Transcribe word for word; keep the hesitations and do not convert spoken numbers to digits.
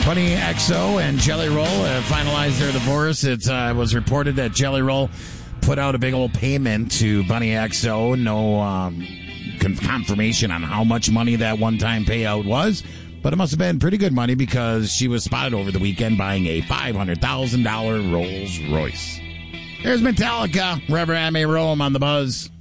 Bunny X O and Jelly Roll have finalized their divorce. It uh, was reported that Jelly Roll put out a big old payment to Bunny X O. No um, con- confirmation on how much money that one-time payout was, but it must have been pretty good money because she was spotted over the weekend buying a five hundred thousand dollars Rolls Royce. Here's Metallica, Reverend I May Roam on the Buzz.